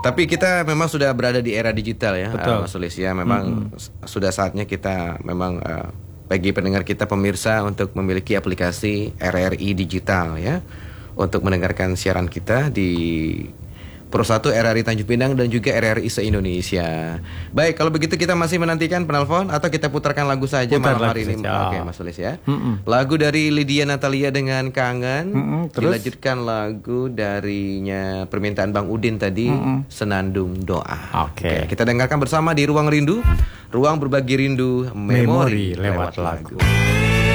Tapi kita memang sudah berada di era digital ya, Betul. Mas Sulis ya. Memang sudah saatnya kita memang bagi pendengar kita pemirsa untuk memiliki aplikasi RRI digital ya, untuk mendengarkan siaran kita di Pro 1 RRI Tanjung Pinang dan juga RRI se-Indonesia. Baik, kalau begitu kita masih menantikan penelpon atau kita putarkan lagu saja Putar malam hari lagu ini. saja. Oke, Mas Sulis ya. Lagu dari Lydia Natalia dengan Kangen. Terus? Dilanjutkan lagu darinya permintaan Bang Udin tadi, Senandung Doa. Oke. Kita dengarkan bersama di Ruang Rindu, ruang berbagi rindu, memori Memori lewat lewat lagu. lagu.